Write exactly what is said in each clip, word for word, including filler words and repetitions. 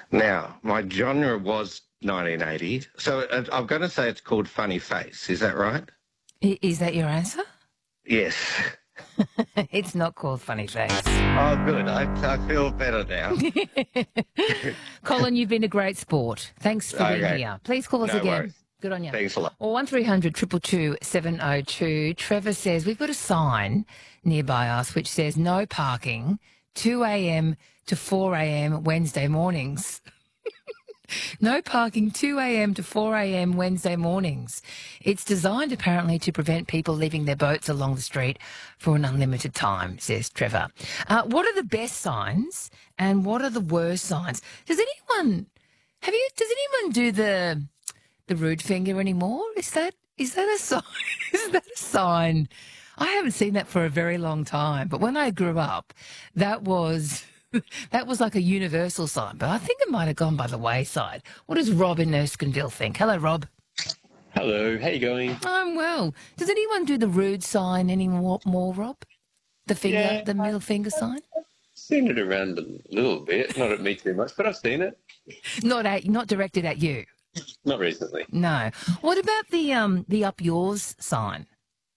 Now, my genre was nineteen eighty, so uh, I'm going to say it's called Funny Face. Is that right? I- Is that your answer? Yes. It's not called Funny Face. Oh, good. I, I feel better now. Colin, you've been a great sport. Thanks for being Okay. here. Please call us No again. worries. Good on you. Thanks a lot. Or one three hundred two two two seven oh two. Trevor says, we've got a sign nearby us which says no parking, two a.m. to four a.m. Wednesday mornings. No parking, two a.m. to four a.m. Wednesday mornings. It's designed apparently to prevent people leaving their boats along the street for an unlimited time, says Trevor. Uh, what are the best signs and what are the worst signs? Does anyone, have you, does anyone do the, the rude finger anymore? Is that, is that a sign? Is that a sign? I haven't seen that for a very long time, but when I grew up, that was... That was like a universal sign, but I think it might have gone by the wayside. What does Rob in Erskineville think? Hello, Rob. Hello, how you going? I'm well. Does anyone do the rude sign anymore, more, Rob? The finger, Yeah, the middle finger sign? Seen it around a little bit, not at me too much, but I've seen it. Not at, not directed at you. Not recently. No. What about the um the up yours sign?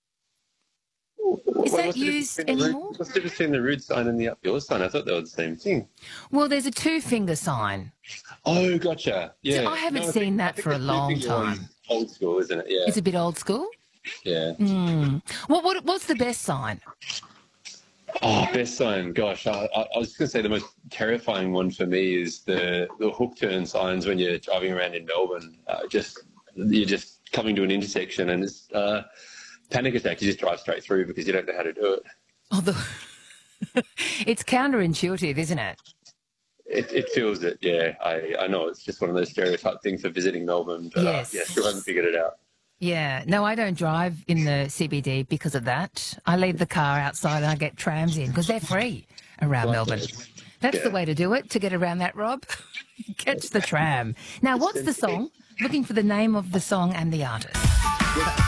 Is that used anymore? What's the difference between the rude sign and the up yours sign? I thought they were the same thing. Well, there's a two finger sign. Oh, gotcha. Yeah. I haven't No, I seen think- that I think for a the long two-finger one's time. Old school, isn't it? Yeah. It's a bit old school. Yeah. Mm. What what what's the best sign? Oh, best sign. Gosh, I, I I was going to say the most terrifying one for me is the, the hook turn signs when you're driving around in Melbourne. Uh, just You're just coming to an intersection and it's uh, panic attack. You just drive straight through because you don't know how to do it. Oh, the it's counterintuitive, isn't it? It, it feels it, yeah. I, I know it's just one of those stereotype things for visiting Melbourne, but Yes. uh, yeah, still haven't figured it out. Yeah. No, I don't drive in the C B D because of that. I leave the car outside and I get trams in because they're free around Like Melbourne. that. That's Yeah. the way to do it, to get around that, Rob. Catch the tram. Now, what's the song? Looking for the name of the song and the artist.